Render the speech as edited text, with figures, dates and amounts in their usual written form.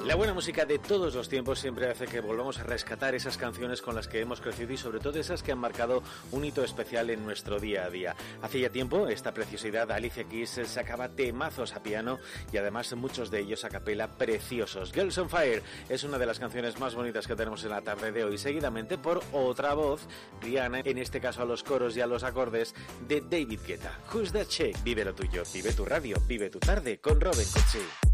La buena música de todos los tiempos siempre hace que volvamos a rescatar esas canciones con las que hemos crecido y sobre todo esas que han marcado un hito especial en nuestro día a día. Hace ya tiempo esta preciosidad Alicia Keys sacaba temazos a piano y además muchos de ellos a capela preciosos. Girls on Fire es una de las canciones más bonitas que tenemos en la tarde de hoy, seguidamente por otra voz, Rihanna, en este caso a los coros y a los acordes de David Guetta. Who's That Chick? Vive lo tuyo, vive tu radio, vive tu tarde con Robin Cucci.